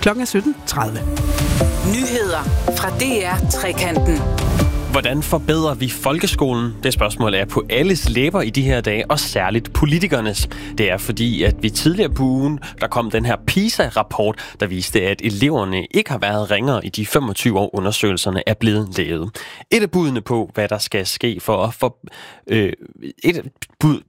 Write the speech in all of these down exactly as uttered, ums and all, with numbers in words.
Klokken er sytten tredive. Nyheder fra D R Trekanten. Hvordan forbedrer vi folkeskolen? Det spørgsmål er på alles læber i de her dage, og særligt politikernes. Det er fordi, at vi tidligere på ugen, der kom den her PISA-rapport, der viste, at eleverne ikke har været ringere i de femogtyve år, undersøgelserne er blevet lavet. Et af budene på, hvad der skal ske for at få... Øh, et bud...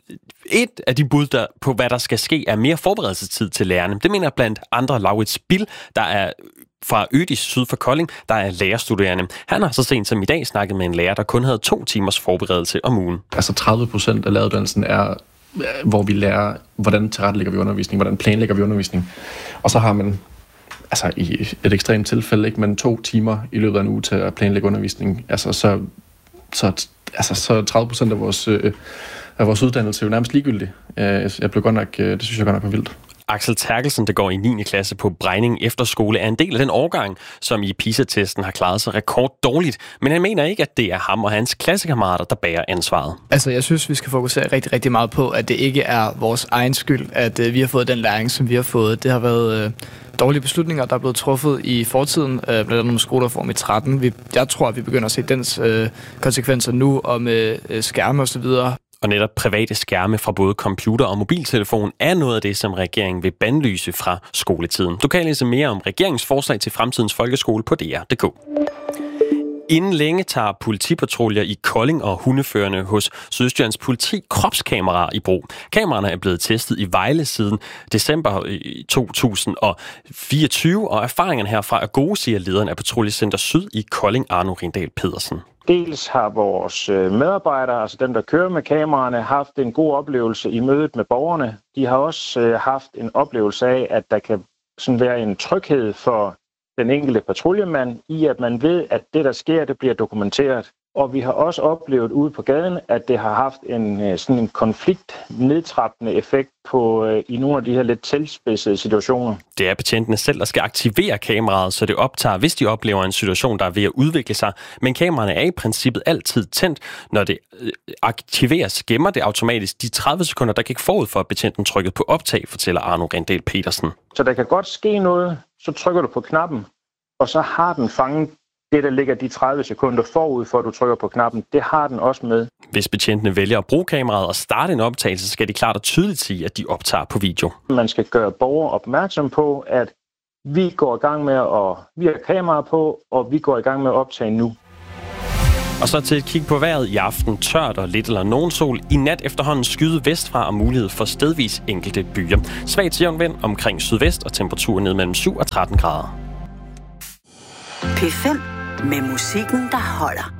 Et af de bud der, på, hvad der skal ske, er mere forberedelsestid til lærerne. Det mener blandt andre Laurits Bill, der er fra Ødis syd for Kolding, der er lærerstuderende. Han har så sent som i dag snakket med en lærer, der kun havde to timers forberedelse om ugen. Altså tredive procent af læreruddannelsen er, hvor vi lærer, hvordan tilrettelægger vi undervisning, hvordan planlægger vi undervisning. Og så har man, altså i et ekstremt tilfælde, ikke, men to timer i løbet af en uge til at planlægge undervisning. Altså så, så, altså, så tredive procent af vores... Øh, af vores uddannelse er jo nærmest ligegyldig. Jeg blev godt nok, det synes jeg godt nok var vildt. Axel Terkelsen, der går i niende klasse på Brejning Efterskole, er en del af den årgang, som i PISA-testen har klaret sig rekorddårligt. Men han mener ikke, at det er ham og hans klassekammerater, der bærer ansvaret. Altså, jeg synes, vi skal fokusere rigtig, rigtig meget på, at det ikke er vores egen skyld, at øh, vi har fået den læring, som vi har fået. Det har været øh, dårlige beslutninger, der er blevet truffet i fortiden, øh, blandt andet med skolereform i tretten. Vi, jeg tror, at vi begynder at se dens øh, konsekvenser nu, og med øh, skærme og så videre. Og netop private skærme fra både computer og mobiltelefon er noget af det, som regeringen vil bandlyse fra skoletiden. Du kan læse mere om regeringens forslag til fremtidens folkeskole på D R punktum d k. Inden længe tager politipatruljer i Kolding og hundeførende hos Sydøstjyllands politi kropskameraer i brug. Kameraerne er blevet testet i Vejle siden december to tusind og fireogtyve, og erfaringerne herfra er gode, siger lederen af Patruljecenter Syd i Kolding, Arno Rindahl Pedersen. Dels har vores medarbejdere, altså dem, der kører med kameraerne, haft en god oplevelse i mødet med borgerne. De har også haft en oplevelse af, at der kan sådan være en tryghed for den enkelte patruljemand i, at man ved, at det, der sker, det bliver dokumenteret. Og vi har også oplevet ude på gaden, at det har haft en sådan en konfliktnedtrappende effekt på i nogle af de her lidt tilspidsede situationer. Det er betjentene selv, der skal aktivere kameraet, så det optager, hvis de oplever en situation, der er ved at udvikle sig. Men kameraerne er i princippet altid tændt. Når det aktiveres, gemmer det automatisk de tredive sekunder, der gik forud for, at betjenten trykkede på optag, fortæller Arno Rindahl Pedersen. Så der kan godt ske noget, så trykker du på knappen, og så har den fanget det, der ligger de tredive sekunder forud for, at du trykker på knappen. Det har den også med. Hvis betjentene vælger at bruge kameraet og starte en optagelse, så skal de klart og tydeligt sige, at de optager på video. Man skal gøre borgere opmærksom på, at vi går i gang med at vi har kamera på, og vi går i gang med at optage nu. Og så til et kig på vejret i aften. Tørt og lidt eller nogen sol. I nat efterhånden skyde vestfra og mulighed for stedvis enkelte byer. Svag til jævn vind omkring sydvest og temperaturer ned mellem syv og tretten grader. P fem med musikken, der holder.